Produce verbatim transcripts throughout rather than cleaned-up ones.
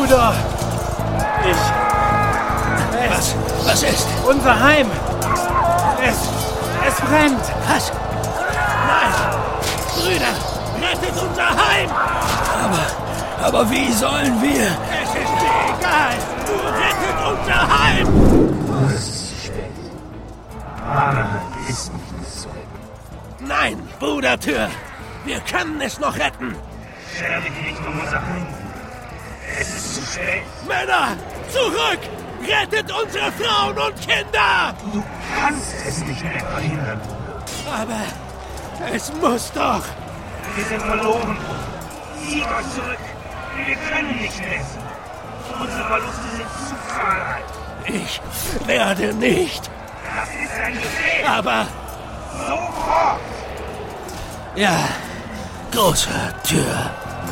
Udo! Ich... Was? Was ist? Unser Heim! Es... es brennt! Was? Nein! Brüder, rettet unser Heim! Aber... aber wie sollen wir... Es ist mir egal! Nur rettet unser Heim! Es ist zu spät. Arne ist nicht zu retten. Nein, Brudertür! Wir können es noch retten! Sterbe nicht um unser Heim. Es ist zu spät. Männer, zurück! Rettet unsere Frauen und Kinder! Du kannst es nicht mehr verhindern. Aber es muss doch! Wir sind verloren. Zieht euch zurück. Wir können nicht mehr. Unsere Verluste sind zu zahlreich. Ich werde nicht. Das ist ein Befehl. Aber... Sofort! Ja, große Tür.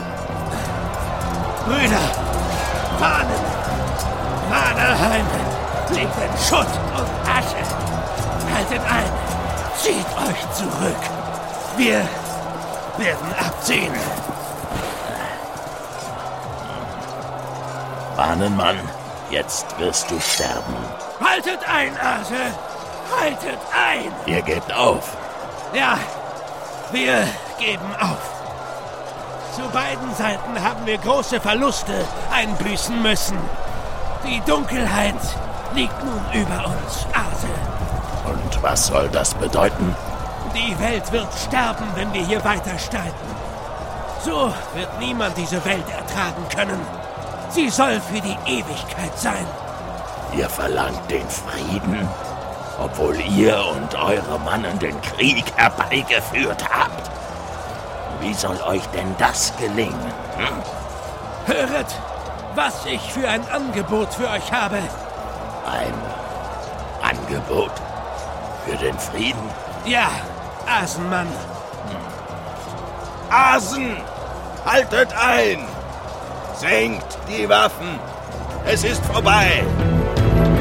Brüder, Fahnen, Vaterheim, liegt in Schutt und Asche. Haltet ein, zieht euch zurück. Wir werden abziehen. Bahnenmann, jetzt wirst du sterben. Haltet ein, Ase! Haltet ein! Ihr gebt auf. Ja, wir geben auf. Zu beiden Seiten haben wir große Verluste einbüßen müssen. Die Dunkelheit liegt nun über uns, Ase. Und was soll das bedeuten? Die Welt wird sterben, wenn wir hier weiter streiten. So wird niemand diese Welt ertragen können. Sie soll für die Ewigkeit sein. Ihr verlangt den Frieden, obwohl ihr und eure Mannen den Krieg herbeigeführt habt. Wie soll euch denn das gelingen? Hm? Höret, was ich für ein Angebot für euch habe. Ein Angebot für den Frieden? Ja, Asenmann. Asen! Haltet ein! Senkt die Waffen! Es ist vorbei!